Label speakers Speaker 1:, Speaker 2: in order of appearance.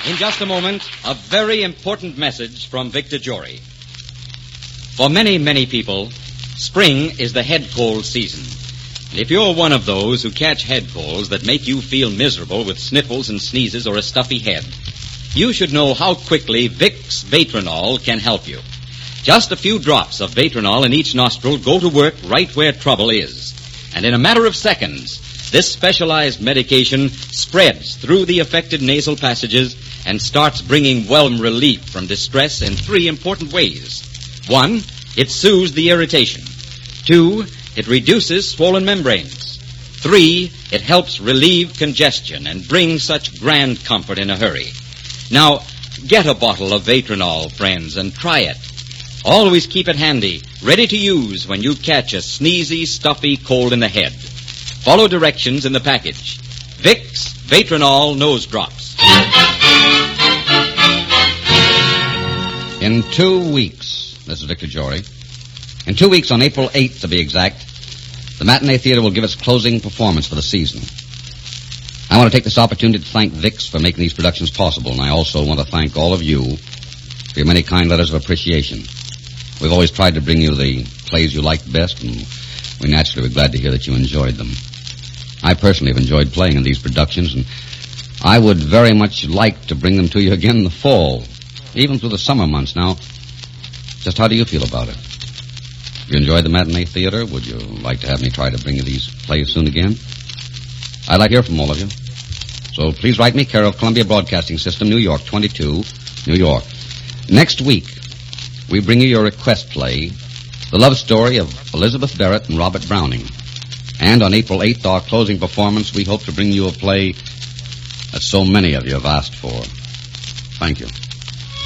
Speaker 1: In just a moment, a very important message from Victor Jory. For many, many people, spring is the head cold season. And if you're one of those who catch head colds that make you feel miserable with sniffles and sneezes or a stuffy head, you should know how quickly Vicks Vatronol can help you. Just a few drops of Vatronol in each nostril go to work right where trouble is. And in a matter of seconds, this specialized medication spreads through the affected nasal passages and starts bringing welcome relief from distress in three important ways. 1, it soothes the irritation. 2, it reduces swollen membranes. 3, it helps relieve congestion and brings such grand comfort in a hurry. Now, get a bottle of Vatronol, friends, and try it. Always keep it handy, ready to use when you catch a sneezy, stuffy cold in the head. Follow directions in the package. Vicks Vatronol Nose Drops.
Speaker 2: In 2 weeks, this is Victor Jory. In 2 weeks, on April 8th to be exact, the Matinee Theater will give its closing performance for the season. I want to take this opportunity to thank Vicks for making these productions possible, and I also want to thank all of you for your many kind letters of appreciation. We've always tried to bring you the plays you liked best, and we naturally were glad to hear that you enjoyed them. I personally have enjoyed playing in these productions, and I would very much like to bring them to you again in the fall, even through the summer months. Now, just how do you feel about it? You enjoyed the Matinee Theater? Would you like to have me try to bring you these plays soon again? I'd like to hear from all of you. So please write me, care of Columbia Broadcasting System, New York, 22, New York. Next week, we bring you your request play, The Love Story of Elizabeth Barrett and Robert Browning. And on April 8th, our closing performance, we hope to bring you a play that so many of you have asked for. Thank you.